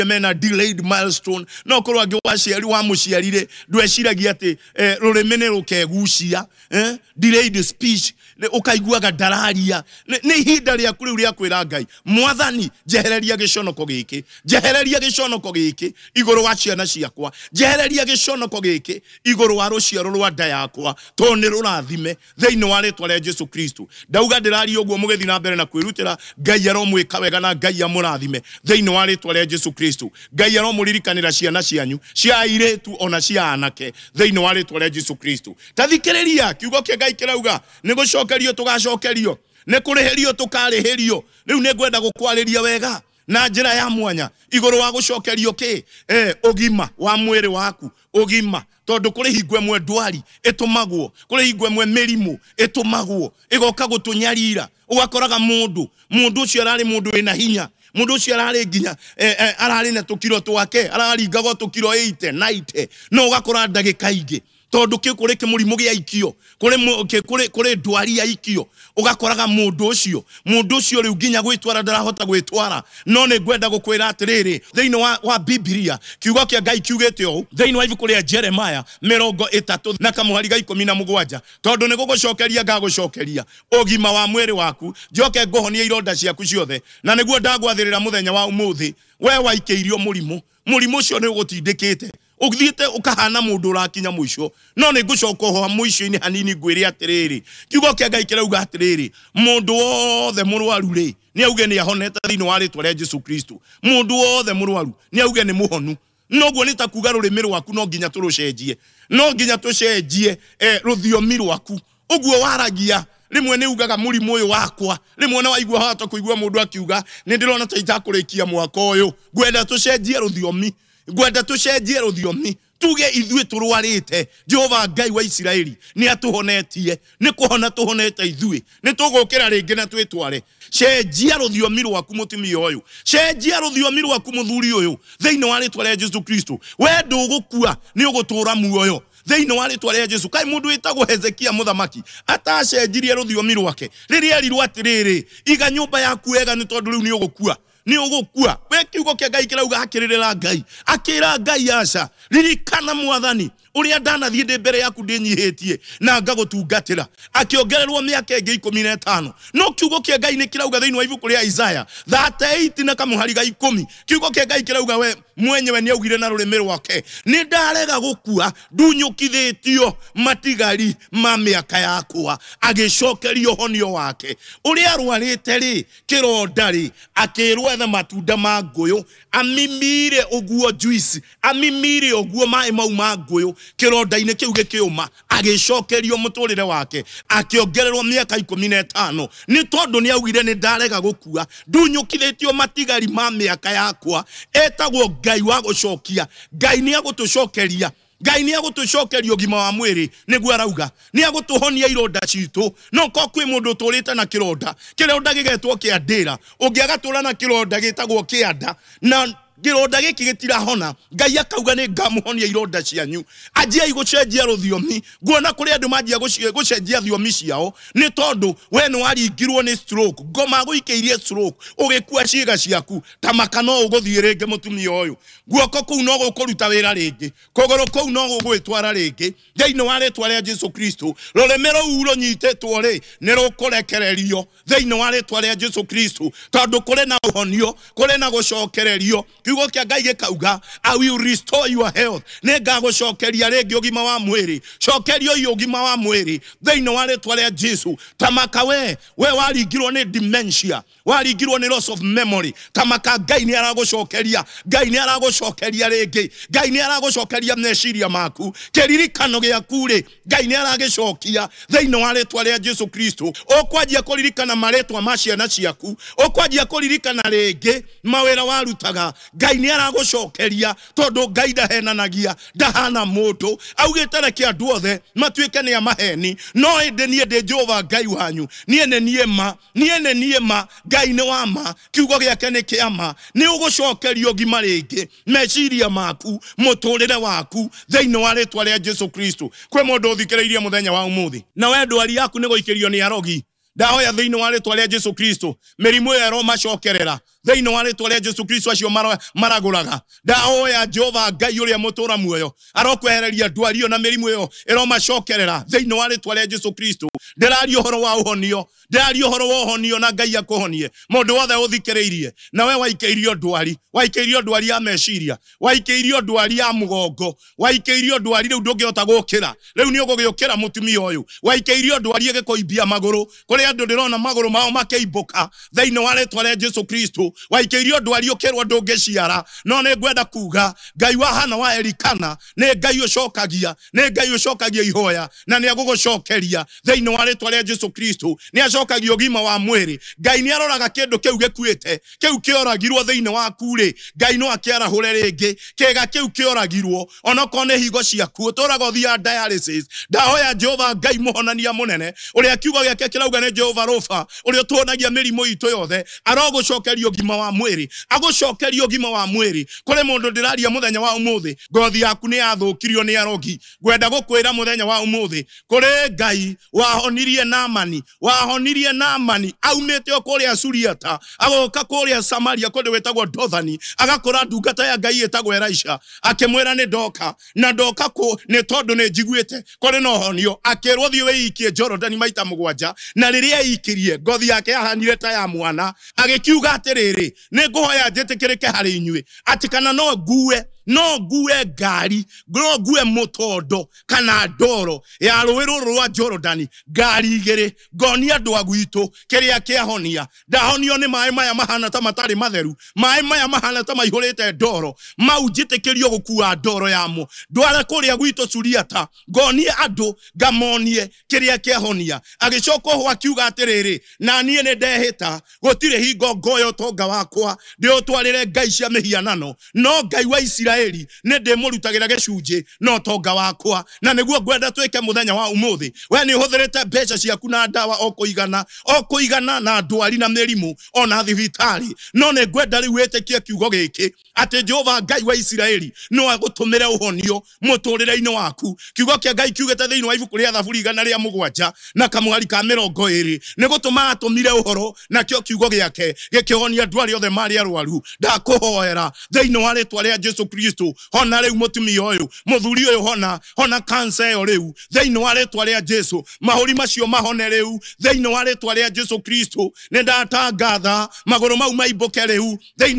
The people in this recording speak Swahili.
mena delayed milestone no korwa ngiwaciari wa muciarire ndweciragia ati ruremene rukegucia delayed speech ukaiguaga ndararia ni ihinda ria kuri ria kwira Ngai mwathani jehereria giconoko giki iguru wa ciana ciakwa jehereria giconoko giki iguru wa ruciaro rwa nda yakwa to ni rurathime theini wa ritwa ria Jesu Kristo ndauga ndirari uguo mugethi na mbere na kwirutira Ngai aromwika wega na Ngai amurathime theini wa ritwa ria Jesu Kristo Ngai aromuririkanira ciana cianyu cia airetu ona cia anake theini wa ritwa ria Jesu Kristo tathikiriria kiugo kia Ngai kirauga ni gucokerio tugacokerio ne kuriherio tukariherio riu ne ngwenda gukwariria wega na njira ya mwanya iguru wa gucokerio ki ogima wa mwiri waku ogima tondu kuri hingwe mwe ndwari etumagwo kuri hingwe mwe merimu etumagwo igoka gutunyarira ugakoraga mundu ucio arari mundu ina hinya mundu ucio arari nginya arari na tukiro twake araringago tukiro 80 90 no ugakora ndagika ingi tondu kuri kimurimu gia ikio kuri ndwari ya ikio ugakoraga mundu ucio riu nginya gwitwara ndarahota gwitwara no ne ngwenda gukwira atiriri theini wa Biblia kiugo kia Ngai kiugete o theini wa ibuku ria Jeremiah 30 na kamuhari ga 17 tondu ne gugucokeria ngagucokeria ogima wa mwiri waku njoke ngohonia ironda ciaku ciothe na niguo ndagwathirira muthenya wa umuthi we waikeirio murimu ucio ne ugutindikite ugithiite ukahana mundu urakinya mwisho no ne gucoka ho mwisho-ini hanini ngwire atiriri kiugo kia Ngai kirauga atiriri mundu wothe murwaru ri ni auge ni ahonete thiini wa ritwa ria Jesu Kristo mundu wothe murwaru ni auge ni muhonu noguo ni takuga rurimi rwaku no nginya turucenjie ruthiomi rwaku uguo waragia rimwe ni ugaga murimu uyu wakwa rimwe na waigua hata kuigua mundu akiuga ni ndirona ta itakurikia mwaka uyu ngwenda tucenjie ruthiomi tuge ithuĩ turwarite Jehova Ngai wa Isiraeli ni atuhonetie ni kuhona tuhonete ithuĩ ni tugukira ringi na twitware cenjia ruthiomi rwaku mutumia uyu cenjia ruthiomi rwaku muthuri uyu theini wa ritwa ria Jesu Kristo we ndugukua ni ugutura muoyo theini wa ritwa ria Jesu kai mundu witagwo Hezekia muthamaki atacenjirie ruthiomi rwake riria erirwo atiriri iga nyumba yaku wega ni tondu riu ni ugukua we kiugo kia Ngai kirauga akiririra Ngai akira Ngai aca ririkana mwathani uria ndanathie ndi mbere yaku ndinyihitie na ngagutungatira akiongererwo miaka ingi 15 no kiugo kia Ngai ni kirauga theini wa ibuku ria Isaiah 38 na kamuhari ga 10 kiugo kia Ngai kirauga we mwenyewe ni augire na rurimi rwake ni ndarega gukua ndunyukithitio matigari ma miaka yakwa agicokerio honio wake uria arwarite ri kirondari akirwo etha matunda ma nguyu amimire oguo juice amimire oguo mai mau ma nguyu kironda-ini kiu gikiuma agicokerio muturire wake akiongererwo miaka 15 ni tondu ni augire ni ndarega gukua ndunyukithitio matigari ma miaka yakwa etagwo Ngai wa gucokia Ngai ni agutucokeria Ngai ni agutucokeria ogima wa mwiri niguo arauga ni agutuhonia ironda citu no ko kwi mundu turite na kironda gigetwo kiandira ungiagatura na kironda gitagwo kianda na gironda giki gitirahona Ngai akauga ni ngamuhonia ironda cianyu ajia igucenjia ruthiomi nguona kuri andu manjia gucenjia thiomi ciao ni tondu we ni waringirwo ni stroke ngoma guikeirie stroke ugikua ciiga ciaku tamaka no uguthie ringi mutumia uyu guoko kuu no gukuruta wira ringi kuguru kuu no gugwitwara ringi theini wa ritwa ria Jesu Kristo ruremero uro nyitetwo ri ni rukurekererio theini wa ritwa ria Jesu Kristo tondu kuri na uhonio kuri na gucokererio kiugo kia Ngai gikauga I will restore your health ne ngagucokeria ringi ogima wa mwiri cokerio iyo ogima wa mwiri theini wa ritwa ria Jesu tamaka we waringirwo ni dementia waringirwo ni loss of memory tamaka Ngai ni aragucokeria ringi Ngai ni aragucokeria meciria maku kiririkano giaku ri Ngai ni aragicokia theini wa ritwa ria Jesu Kristo okwanjia kuririkana maretwa ma ciana ciaku okwanjia kuririkana ringi mawira warutaga Ngai ni aragucokeria tondu Ngai ndahenanagia ndahana mundu augite reke andu othe matuike ni amaheni no ende nie ndi Jehova Ngai wanyu nie nie ma Ngai ni wa ma kiugo giake ni kiama ni ugucokerio gima ringi meciria maku muturire waku theini wa ritwa ria Jesu Kristo kwe mundu uthikireirie muthenya wa umuthi na we ndwari yaku ni guikirio ni arogi ndahoya thiini wa ritwa ria Jesu Kristo mirimu ya Roma cokerera thiini wa ritwa ria Jesu Kristo acio maraguraga ndahoya Jehova Ngai uria mutura muoyo arokwehereria ndwario na mirimu yo Roma cokerera thiini wa ritwa ria Jesu Kristo ndirario horo wa uhonio ndario horo wa uhonio na Ngai akuhonie mundu wothe uthikiriirie na we waikeirio ndwari ya meciria waikeirio ndwari ya mugongo waikeirio ndwari riu ndungihota gukira riu ni ugugiukira mutumia uyu waikeirio ndwari igikoimbia maguru kuri andu ndirona maguru mao makeimbuka thiini wa ritwa ria Jesu Kristo waikeirio ndwari ukirwa ndungiciara no ni ngwenda kuga Ngai wa Hana wa Elikana ni Ngai ucokagia ihoya na ni agugucokeria thiini wa ritwa ria Jesu Kristo ni acokagia ugima wa mwiri Ngai ni aroraga kindu kiu gikuite kiu kioragirwo thiini wa kure Ngai no akiarahure ringi kiga kiu kioragirwo onako ne higo ciaku uturaga thia dialysis ndahoya Jehova Ngai muhonania munene uria kiugo giake kirauga ne Jehova Rofa uria tuonagia mirimo itu yothe arogucokeria ugima wa mwiri agucokeria ugima wa mwiri kuri mundu ndiraria muthenya wa umuthi ngothi yaku ni yathukirio ni arogi gwenda gukwira muthenya wa umuthi kuri Ngai wahonirie Naamani aumete okuria Suriata agoka kuria Samaria kundi wetagwo Dothani agakora ndungata ya Ngai etagwo Elisha akimwira ni ndoka ku ni tondu ni njiguite kuri no honio akirwo thie weikie Jordan maita mugwanja na riria ikirie ngothi yake yahanire ta ya mwana agikiuga atiriri ni nguhoya njitikirike hari inyui ati kana no ngue ngari ngue mutondo kana ndoro ya ruwiru rwa Jordan ngari igiri ngonia andu agwitu kiria kiahonia ndahonio ni mai maya mahana ta matari matheru mai maya mahana ta maihurite ndoro maujitikirio gukua ndoro yamo ndware kuria gwitu Suriata ngonia andu ngamonie kiria kiahonia agicoka ho akiuga atiriri na nie ni ndehita gutire hingo ngoyo tonga wakwa ndiotwarire ngai cia mihianano no Ngai wa Isiraeli ne ndimurutagira gicunji no tonga wakwa na niguo ngwenda twike muthenya wa umuthi we ni huthirite mbeca ciaku na ndawa okuigana na ndwari na mirimu ona thibitari no ne ngwenda riu witikie kiugo giki ati Jehova Ngai wa Isiraeli no agutumire uhonio muturire-ini waku kiugo kia Ngai kiugete thiini wa ibuku ria Thaburi 107 na kamwari ka 20 ni gutuma atumire uhoro na kio kiugo giake gikihonia ndwari othe mari arwaru ndakuhoera thiini wa ritwa ria Jesu Kristo hona riu mutumia uyu muthuri uyu hona cancer yo riu thiini wa ritwa ria Jesu mahuri macio mahone riu thiini wa ritwa ria Jesu Kristo ni ndatangatha maguru mau maimbuke riu thiini